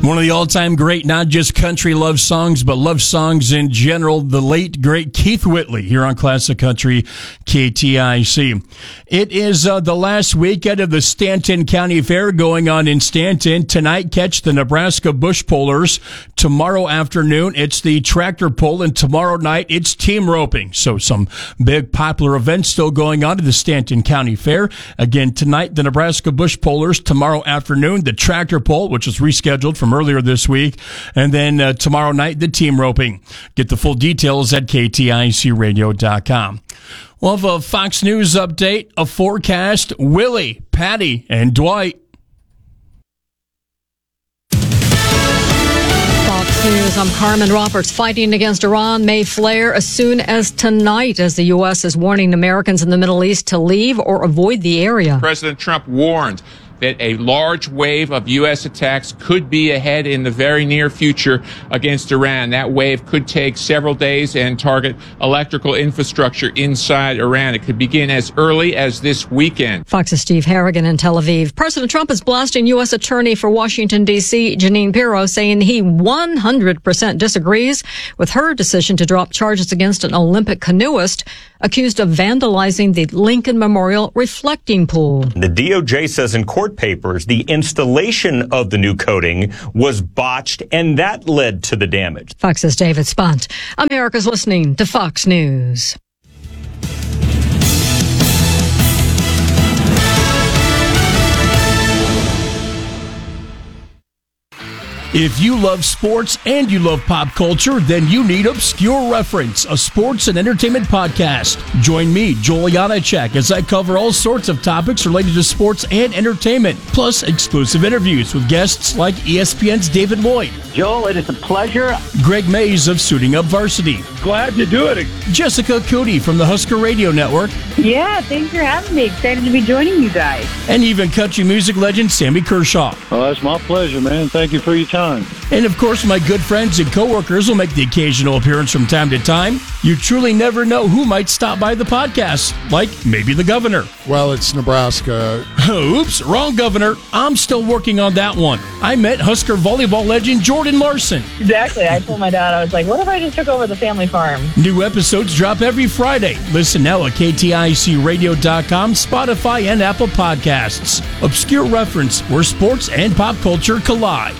One of the all-time great, not just country love songs, but love songs in general, the late, great Keith Whitley here on Classic Country KTIC. It is the last weekend of the Stanton County Fair going on in Stanton. Tonight, catch the Nebraska Bush Pullers. Tomorrow afternoon, it's the tractor pull, and tomorrow night, it's team roping. So some big popular events still going on at the Stanton County Fair. Again, tonight, the Nebraska Bush Pullers. Tomorrow afternoon, the tractor pull, which is rescheduled from earlier this week. And then tomorrow night, the team roping. Get the full details at KTICradio.com. We'll have a Fox News update, a forecast, Willie, Patty, and Dwight. Fox News, I'm Carmen Roberts. Fighting against Iran may flare as soon as tonight as the U.S. is warning Americans in the Middle East to leave or avoid the area. President Trump warned that a large wave of U.S. attacks could be ahead in the very near future against Iran. That wave could take several days and target electrical infrastructure inside Iran. It could begin as early as this weekend. Fox's Steve Harrigan in Tel Aviv. President Trump is blasting U.S. Attorney for Washington, D.C., Jeanine Pirro, saying he 100% disagrees with her decision to drop charges against an Olympic canoeist accused of vandalizing the Lincoln Memorial reflecting pool. The DOJ says in court papers the installation of the new coating was botched, and that led to the damage. Fox's David Spunt. America's listening to Fox News. If you love sports and you love pop culture, then you need Obscure Reference, a sports and entertainment podcast. Join me, Joel Janacek, as I cover all sorts of topics related to sports and entertainment, plus exclusive interviews with guests like ESPN's David Lloyd. Joel, it is a pleasure. Greg Mays of Suiting Up Varsity. Glad to do it. Jessica Cootie from the Husker Radio Network. Yeah, thanks for having me. Excited to be joining you guys. And even country music legend Sammy Kershaw. Well, that's my pleasure, man. Thank you for your time. And of course, my good friends and coworkers will make the occasional appearance from time to time. You truly never know who might stop by the podcast, like maybe the governor. Well, it's Nebraska. Oops, wrong governor. I'm still working on that one. I met Husker volleyball legend Jordan Larson. Exactly. I told my dad, I was like, what if I just took over the family farm? New episodes drop every Friday. Listen now at KTICradio.com, Spotify, and Apple Podcasts. Obscure Reference, where sports and pop culture collide.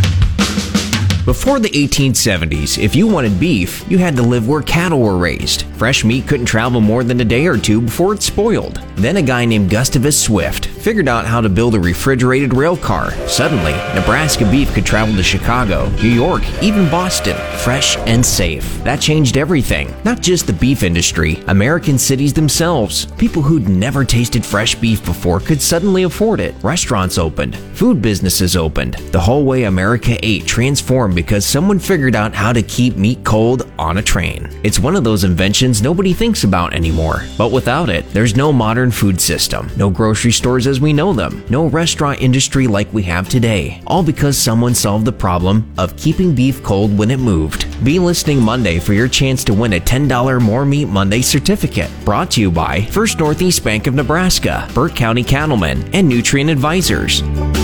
Before the 1870s, if you wanted beef, you had to live where cattle were raised. Fresh meat couldn't travel more than a day or two before it spoiled. Then a guy named Gustavus Swift figured out how to build a refrigerated rail car. Suddenly, Nebraska beef could travel to Chicago, New York, even Boston, fresh and safe. That changed everything. Not just the beef industry, American cities themselves. People who'd never tasted fresh beef before could suddenly afford it. Restaurants opened. Food businesses opened. The whole way America ate transformed because someone figured out how to keep meat cold on a train. It's one of those inventions nobody thinks about anymore. But without it, there's no modern food system, no grocery stores as we know them, no restaurant industry like we have today. All because someone solved the problem of keeping beef cold when it moved. Be listening Monday for your chance to win a $10 More Meat Monday certificate. Brought to you by First Northeast Bank of Nebraska, Burke County Cattlemen, and Nutrient Advisors.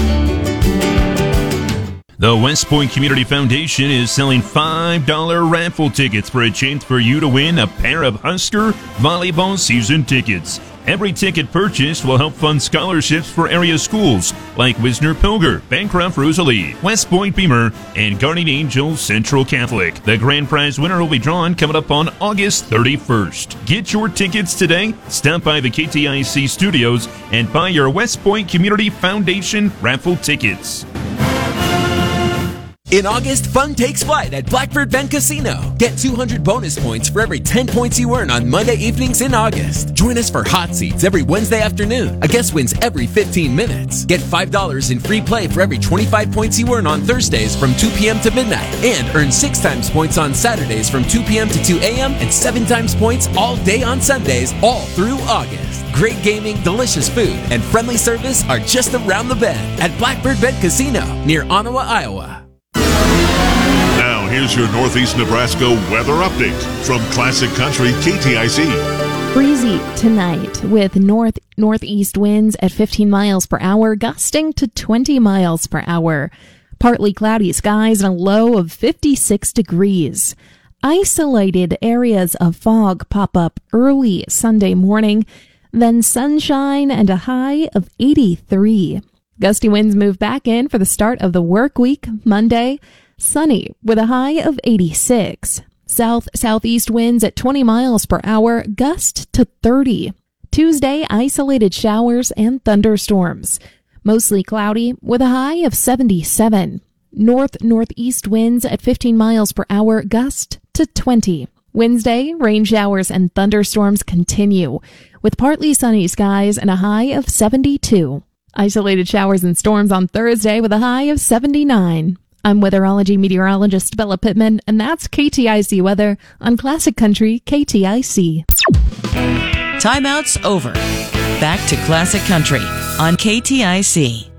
The West Point Community Foundation is selling $5 raffle tickets for a chance for you to win a pair of Husker volleyball season tickets. Every ticket purchased will help fund scholarships for area schools like Wisner-Pilger, Bancroft Rosalie, West Point Beamer, and Guardian Angels Central Catholic. The grand prize winner will be drawn coming up on August 31st. Get your tickets today. Stop by the KTIC studios and buy your West Point Community Foundation raffle tickets. In August, fun takes flight at Blackbird Bend Casino. Get 200 bonus points for every 10 points you earn on Monday evenings in August. Join us for hot seats every Wednesday afternoon. A guest wins every 15 minutes. Get $5 in free play for every 25 points you earn on Thursdays from 2 p.m. to midnight. And earn 6 times points on Saturdays from 2 p.m. to 2 a.m. and 7 times points all day on Sundays, all through August. Great gaming, delicious food, and friendly service are just around the bend at Blackbird Bend Casino near Ottawa, Iowa. Now, here's your Northeast Nebraska weather update from Classic Country KTIC. Breezy tonight with northeast winds at 15 miles per hour, gusting to 20 miles per hour. Partly cloudy skies and a low of 56 degrees. Isolated areas of fog pop up early Sunday morning, then sunshine and a high of 83. Gusty winds move back in for the start of the work week. Monday, sunny with a high of 86. South-southeast winds at 20 miles per hour, gust to 30. Tuesday, isolated showers and thunderstorms. Mostly cloudy with a high of 77. North-northeast winds at 15 miles per hour, gust to 20. Wednesday, rain showers and thunderstorms continue, with partly sunny skies and a high of 72. Isolated showers and storms on Thursday with a high of 79. I'm weatherology meteorologist Bella Pittman, and that's KTIC weather on Classic Country KTIC. Timeout's over. Back to Classic Country on KTIC.